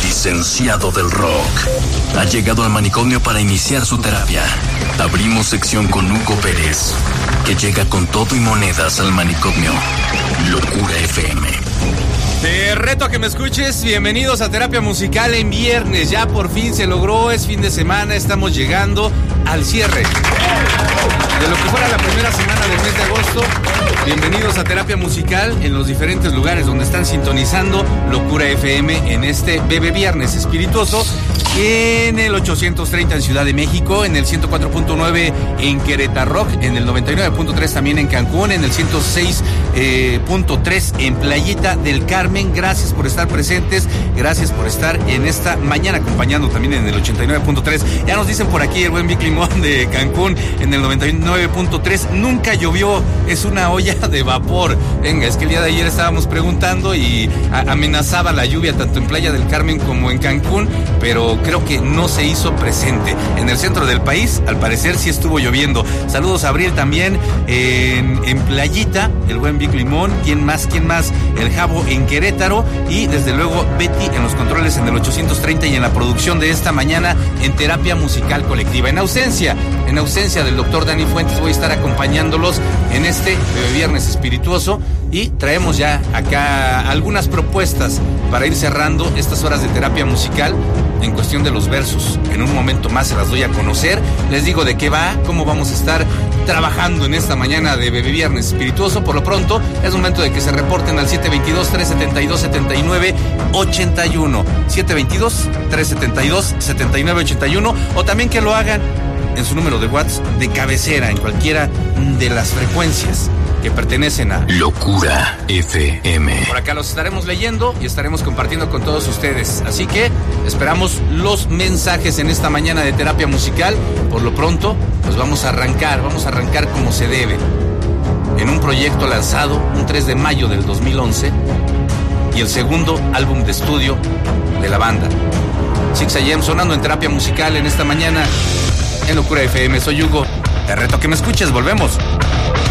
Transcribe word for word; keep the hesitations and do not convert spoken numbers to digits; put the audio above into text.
licenciado del rock, ha llegado al manicomio para iniciar su terapia. Abrimos sección con Hugo Pérez, que llega con todo y monedas al manicomio. Locura F M. Te reto a que me escuches. Bienvenidos a Terapia Musical en viernes. Ya por fin se logró, es fin de semana, estamos llegando al cierre de lo que fuera la primera semana del mes de agosto. Bienvenidos a Terapia Musical en los diferentes lugares donde están sintonizando Locura F M en este Bebe Viernes Espirituoso. En el ochocientos treinta en Ciudad de México, en el ciento cuatro punto nueve en Querétaro, en el noventa y nueve punto tres también en Cancún, en el ciento seis punto tres en Playita del Carmen. Gracias por estar presentes, gracias por estar en esta mañana acompañando también en el ochenta y nueve punto tres. Ya nos dicen por aquí el buen Vic Limón de Cancún, en el noventa y nueve punto tres. Nunca llovió, es una olla de vapor. Venga, es que el día de ayer estábamos preguntando y a- amenazaba la lluvia tanto en Playa del Carmen como en Cancún, pero creo que no se hizo presente. En el centro del país, al parecer, sí estuvo lloviendo. Saludos a Abril también en, en Playita, el buen Vic Limón. ¿Quién más? ¿Quién más? El Jabo en Querétaro. Y desde luego Betty en los controles en el ochocientos treinta y en la producción de esta mañana en Terapia Musical Colectiva. En ausencia, en ausencia del doctor Dani Fuentes, voy a estar acompañándolos en este Bebe Viernes Espirituoso. Y traemos ya acá algunas propuestas para ir cerrando estas horas de terapia musical en cuestión de los versos. En un momento más se las doy a conocer. Les digo de qué va, cómo vamos a estar trabajando en esta mañana de Bebe Viernes Espirituoso. Por lo pronto, es momento de que se reporten al siete dos dos, tres siete dos, siete nueve ocho uno. siete dos dos, tres siete dos, siete nueve ocho uno. O también que lo hagan en su número de WhatsApp de cabecera, en cualquiera de las frecuencias que pertenecen a Locura F M. Por acá los estaremos leyendo y estaremos compartiendo con todos ustedes. Así que esperamos los mensajes en esta mañana de terapia musical. Por lo pronto, pues vamos a arrancar, vamos a arrancar como se debe. En un proyecto lanzado un tres de mayo del dos mil once y el segundo álbum de estudio de la banda. six a m sonando en terapia musical en esta mañana en Locura F M. Soy Hugo. Te reto a que me escuches, volvemos.